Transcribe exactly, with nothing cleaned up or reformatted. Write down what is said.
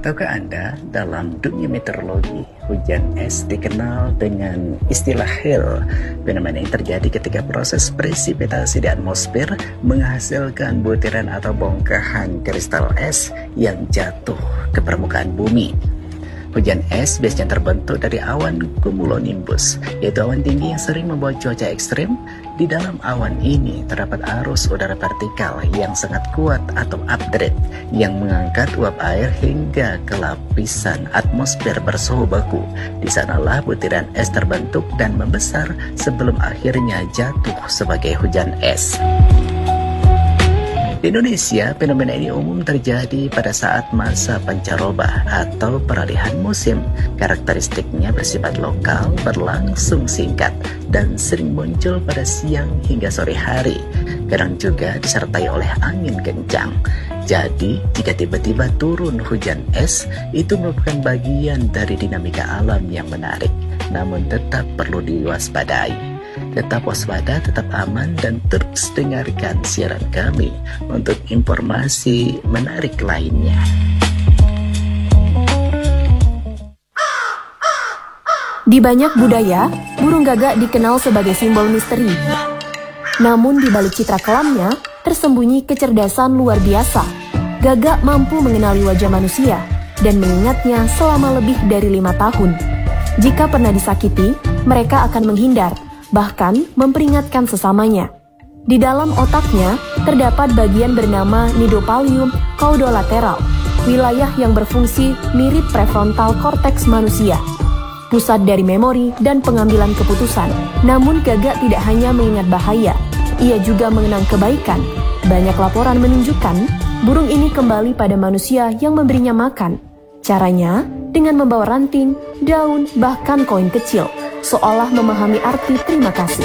Tahukah Anda, dalam dunia meteorologi, hujan es dikenal dengan istilah hail. Fenomena yang terjadi ketika proses presipitasi di atmosfer menghasilkan butiran atau bongkahan kristal es yang jatuh ke permukaan bumi. Hujan es biasanya terbentuk dari awan cumulonimbus, yaitu awan tinggi yang sering membawa cuaca ekstrim. Di dalam awan ini terdapat arus udara vertikal yang sangat kuat atau updraft yang mengangkat uap air hingga ke lapisan atmosfer bersuhu baku. Di sanalah butiran es terbentuk dan membesar sebelum akhirnya jatuh sebagai hujan es. Di Indonesia, fenomena ini umum terjadi pada saat masa pancaroba atau peralihan musim. Karakteristiknya bersifat lokal, berlangsung singkat, dan sering muncul pada siang hingga sore hari. Kadang juga disertai oleh angin kencang. Jadi, jika tiba-tiba turun hujan es, itu merupakan bagian dari dinamika alam yang menarik, namun tetap perlu diwaspadai. Tetap waspada, tetap aman, dan terus dengarkan siaran kami untuk informasi menarik lainnya. Di banyak budaya, burung gagak dikenal sebagai simbol misteri. Namun di balik citra kelamnya, tersembunyi kecerdasan luar biasa. Gagak mampu mengenali wajah manusia dan mengingatnya selama lebih dari lima tahun. Jika pernah disakiti, mereka akan menghindar, bahkan memperingatkan sesamanya. Di dalam otaknya terdapat bagian bernama nidopallium caudolateral, wilayah yang berfungsi mirip prefrontal cortex manusia, pusat dari memori dan pengambilan keputusan. Namun gagak tidak hanya mengingat bahaya, ia juga mengenang kebaikan. Banyak laporan menunjukkan burung ini kembali pada manusia yang memberinya makan. Caranya dengan membawa ranting, daun, bahkan koin kecil, seolah memahami arti terima kasih.